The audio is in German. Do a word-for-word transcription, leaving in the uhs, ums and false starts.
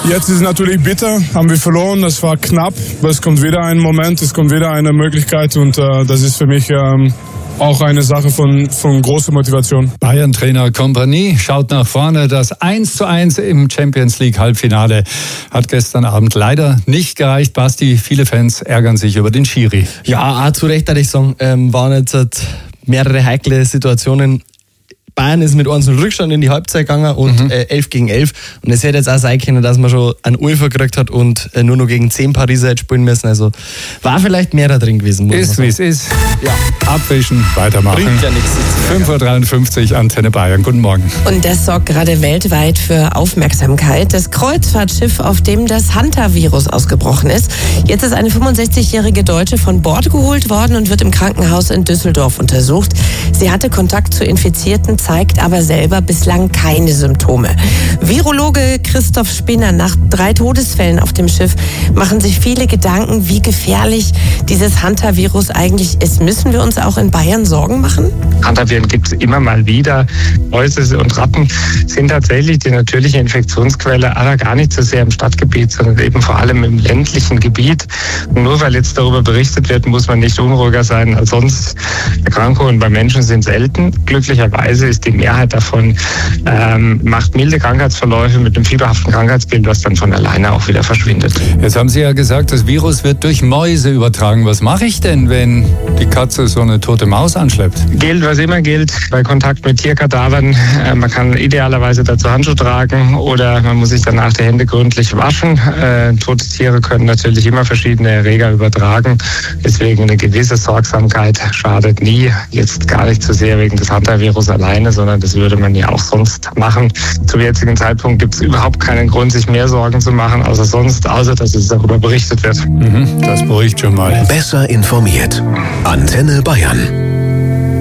Jetzt ist es natürlich bitter, haben wir verloren, das war knapp, aber es kommt wieder ein Moment, es kommt wieder eine Möglichkeit und äh, das ist für mich ähm, auch eine Sache von, von großer Motivation. Bayern-Trainer Kompany schaut nach vorne. Das eins zu eins im Champions League Halbfinale hat gestern Abend leider nicht gereicht. Basti, viele Fans ärgern sich über den Schiri. Ja, auch zu Recht, würde ich sagen. Ähm, waren jetzt halt mehrere heikle Situationen. Bayern ist mit eins null Rückstand in die Halbzeit gegangen und mhm. äh, elf gegen elf. Und es hätte jetzt auch sein können, dass man schon einen Ulfer gekriegt hat und äh, nur noch gegen zehn Pariser hätte spielen müssen. Also war vielleicht mehr da drin gewesen. Ist wie es ist. Ja. Abwischen, weitermachen. Bringt ja nichts. fünf Uhr dreiundfünfzig, Antenne Bayern. Guten Morgen. Und das sorgt gerade weltweit für Aufmerksamkeit. Das Kreuzfahrtschiff, auf dem das Hantavirus ausgebrochen ist. Jetzt ist eine fünfundsechzigjährige Deutsche von Bord geholt worden und wird im Krankenhaus in Düsseldorf untersucht. Sie hatte Kontakt zu Infizierten, zeigt aber selber bislang keine Symptome. Virologe Christoph Spinner: Nach drei Todesfällen auf dem Schiff machen sich viele Gedanken, wie gefährlich dieses Hantavirus eigentlich ist. Müssen wir uns auch in Bayern Sorgen machen? Hantaviren gibt es immer mal wieder. Mäuse und Ratten sind tatsächlich die natürliche Infektionsquelle, aber gar nicht so sehr im Stadtgebiet, sondern eben vor allem im ländlichen Gebiet. Und nur weil jetzt darüber berichtet wird, muss man nicht unruhiger sein als sonst. Erkrankungen bei Menschen sind selten. Glücklicherweise ist die Mehrheit davon, ähm, macht milde Krankheitsverläufe mit einem fieberhaften Krankheitsbild, was dann von alleine auch wieder verschwindet. Jetzt haben Sie ja gesagt, das Virus wird durch Mäuse übertragen. Was mache ich denn, wenn die Katze so eine tote Maus anschleppt? Gilt, was immer gilt, bei Kontakt mit Tierkadavern. Äh, man kann idealerweise dazu Handschuhe tragen oder man muss sich danach die Hände gründlich waschen. Äh, tote Tiere können natürlich immer verschiedene Erreger übertragen. Deswegen eine gewisse Sorgsamkeit schadet nie. Jetzt gar nicht so sehr wegen des Hantavirus alleine, sondern das würde man ja auch sonst machen. Zum jetzigen Zeitpunkt gibt es überhaupt keinen Grund, sich mehr Sorgen zu machen, außer sonst, außer dass es darüber berichtet wird. Mhm, das beruhigt schon mal. Besser informiert. Antenne Bayern.